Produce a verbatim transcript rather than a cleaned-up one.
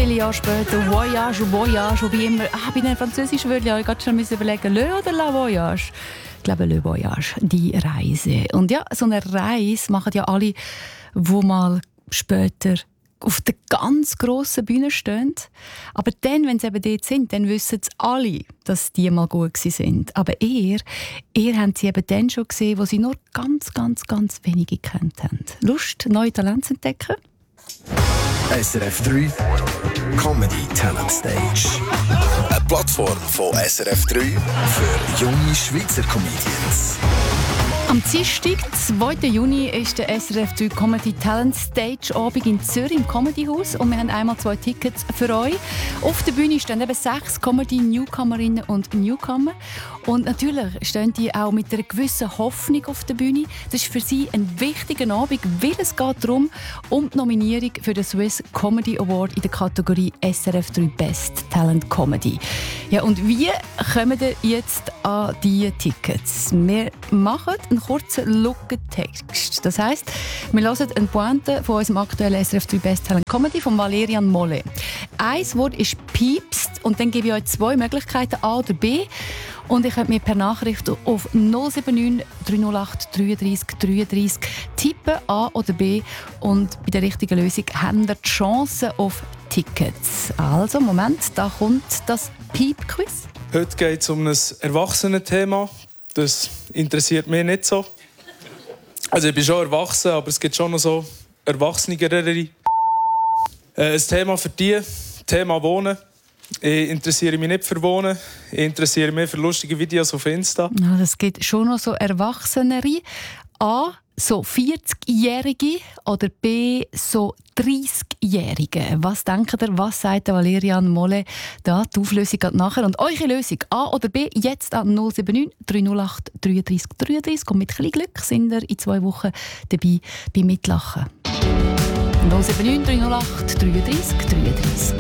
viele Jahre später, Voyage, Voyage, und wie immer, ah, bei den Französischen würde ich auch gerade schon überlegen, Le oder La Voyage? Ich glaube, Le Voyage, die Reise. Und ja, so eine Reise machen ja alle, die mal später auf der ganz grossen Bühne stehen. Aber dann, wenn sie eben dort sind, dann wissen sie alle, dass die mal gut waren. Aber ihr, ihr habt sie eben dann schon gesehen, wo sie nur ganz, ganz, ganz wenige gekannt haben. Lust, neue Talente zu entdecken? S R F drei Comedy Talent Stage. Eine Plattform von S R F drei für junge Schweizer Comedians. Am Dienstag, zweiten Juni, ist der S R F drei Comedy Talent Stage Abend in Zürich im Comedyhaus und wir haben einmal zwei Tickets für euch. Auf der Bühne stehen eben sechs Comedy-Newcomerinnen und Newcomer und natürlich stehen die auch mit einer gewissen Hoffnung auf der Bühne. Das ist für sie ein wichtiger Abend, weil es geht darum, um die Nominierung für den Swiss Comedy Award in der Kategorie S R F drei Best Talent Comedy. Ja, und wie kommen wir jetzt an diese Tickets? Wir machen einen kurzen Lückentext. Das heisst, wir hören eine Pointe von unserem aktuellen S R F drei Best Talent Comedy von Valerian Molle. Ein Wort ist «piepst» und dann gebe ich euch zwei Möglichkeiten, A oder B. Und ihr könnt mir per Nachricht auf null sieben neun drei null acht dreiunddreißig dreiunddreißig tippen, A oder B. Und bei der richtigen Lösung habt ihr die Chance auf Tickets. Also, Moment, da kommt das Piep-Quiz. Heute geht es um ein Erwachsenenthema. Das interessiert mich nicht so. Also ich bin schon erwachsen, aber es gibt schon noch so erwachsenere. Äh, ein Thema für die, Thema Wohnen. Ich interessiere mich nicht für Wohnen, ich interessiere mich für lustige Videos auf Insta. Ja, es gibt schon noch so Erwachsenere. A, so vierzigjährige oder B, so dreissigjährige. Was denkt ihr, was sagt Valerian Molle? Da, die Auflösung geht nachher. Und eure Lösung, A oder B, jetzt an null sieben neun drei null acht dreiunddreißig dreiunddreißig. Und mit ein bisschen Glück sind ihr in zwei Wochen dabei beim Mitlachen. null sieben neun drei null acht dreiunddreißig dreiunddreißig.